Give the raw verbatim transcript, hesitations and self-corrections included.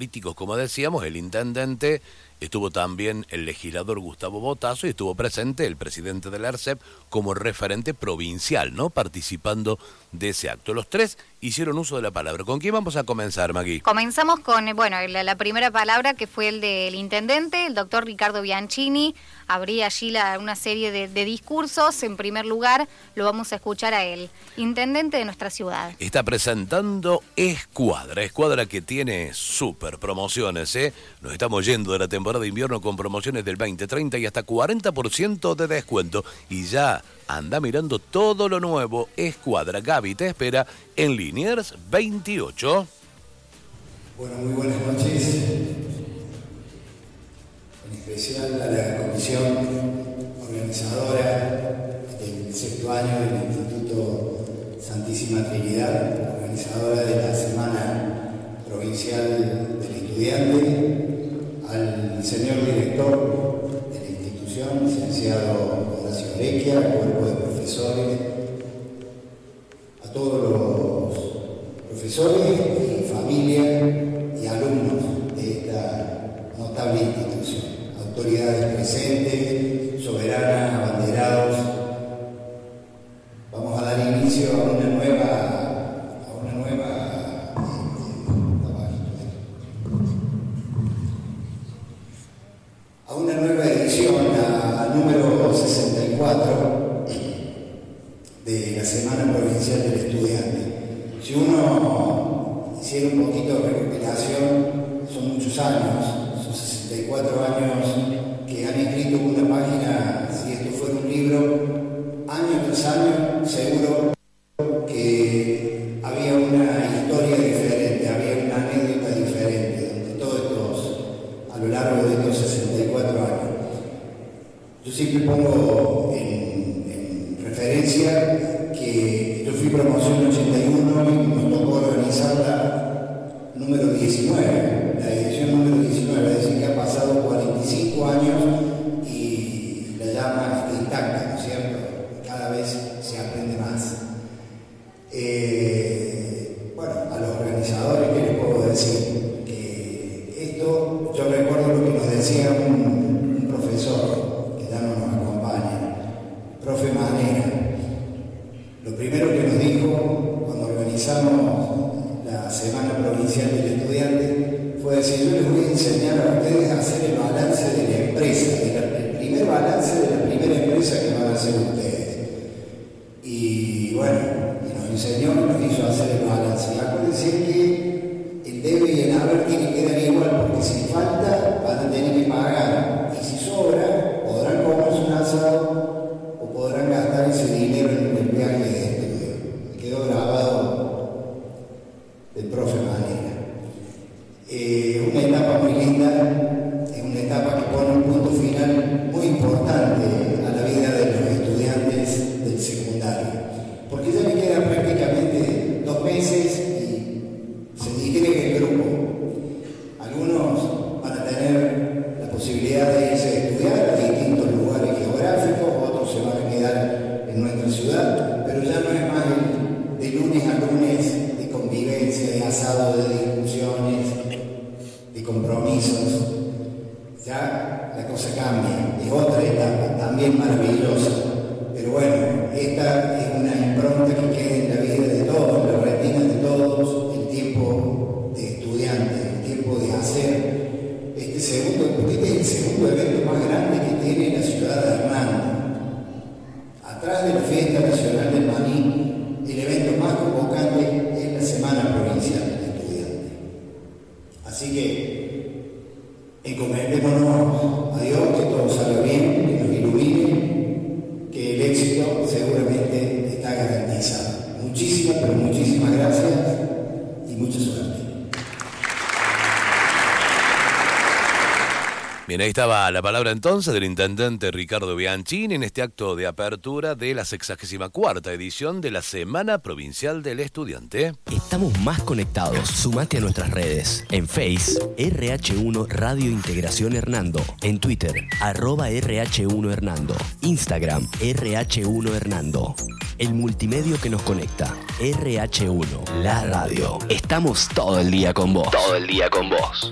políticos, como decíamos, el intendente, estuvo también el legislador Gustavo Botazo y estuvo presente el presidente del ARCEP como referente provincial, ¿no? Participando de ese acto. Los tres hicieron uso de la palabra. ¿Con quién vamos a comenzar, Magui? Comenzamos con, bueno, la, la primera palabra que fue el del intendente, el doctor Ricardo Bianchini. Habría allí la, una serie de, de discursos. En primer lugar, lo vamos a escuchar a él, intendente de nuestra ciudad. Está presentando Escuadra, Escuadra que tiene súper promociones, ¿eh? Nos estamos yendo de la temporada de invierno con promociones del veinte, treinta y hasta cuarenta por ciento de descuento. Y ya anda mirando todo lo nuevo. Escuadra. Gaby te espera en Liniers veintiocho. Bueno, muy buenas noches. En especial a la comisión organizadora del sexto año del Instituto Santísima Trinidad, organizadora de la Semana Provincial del Estudiante, al señor director de la institución, licenciado Horacio Orequia, al cuerpo de profesores, a todos los profesores y familia y alumnos de esta notable institución, autoridades presentes, soberanas, abanderados. Vamos a dar inicio a una nueva, a una nueva, a una nueva edición, la número sesenta y cuatro de la Semana Provincial del Estudiante. Si uno hiciera un poquito de recuperación, son muchos años, son sesenta y cuatro años que han escrito una página, si esto fuera un libro, año tras año, seguro que había una historia diferente, había una anécdota diferente, de todos estos, a lo largo de estos sesenta y cuatro años. Yo siempre pongo en, en referencia que yo fui promoción ochenta y uno y nos tocó organizar la número diecinueve, la edición número diecinueve, es decir, que ha pasado cuarenta y cinco años y la llama está intacta, ¿no es cierto? Cada vez se aprende más. Eh, bueno, a los organizadores, ¿qué les puedo decir? Que esto, yo recuerdo lo que nos decía un, un profesor, que ya no nos acompaña, profe Manera. Lo primero que nos dijo cuando organizamos la Semana Provincial del Estudiante fue decir: yo les voy a enseñar a ustedes a hacer el balance de la empresa, de la, el primer balance de la primera empresa que van a hacer ustedes. Y bueno, y nos enseñó, nos hizo hacer el balance. Y acuérdense que el debe y el haber tiene que dar igual, porque si falta van a tener que pagar, y si sobra podrán comerse un asado o podrán gastar ese dinero en el viaje de estudio. Me quedó grabado del profe Manera. Eh, una etapa muy linda, es una etapa que pone un punto final muy importante a la vida de los estudiantes del secundario, porque ya le quedan prácticamente dos meses y se disgrega el grupo. Algunos van a tener la posibilidad de irse a estudiar a distintos lugares geográficos, otros se van a quedar en nuestra ciudad, pero ya no es más el de lunes a lunes de convivencia, de asado, de discusiones, de compromisos. Ya la cosa cambia, es otra etapa, también maravillosa. Pero bueno, esta es una impronta que queda en la vida de todos, en la retina de todos, el tiempo de estudiante, el tiempo de hacer este segundo, porque este es el segundo evento más grande que tiene la ciudad de Hernando. Atrás de la Fiesta Nacional del Maní, el evento más convocante es la Semana Provincial del Estudiante. Así que encomendémonos a Dios, que todo salga bien, que nos ilumine, que el éxito seguramente está garantizado. Muchísimas, pero muchísimas gracias y mucha suerte. Bien, ahí estaba la palabra entonces del intendente Ricardo Bianchini en este acto de apertura de la sexagésima cuarta edición de la Semana Provincial del Estudiante. Estamos más conectados. Sumate a nuestras redes. En Face, R H uno Radio Integración Hernando. En Twitter, arroba R H uno Hernando. Instagram, R H uno Hernando. El multimedio que nos conecta. R H uno, la radio. Estamos todo el día con vos. Todo el día con vos.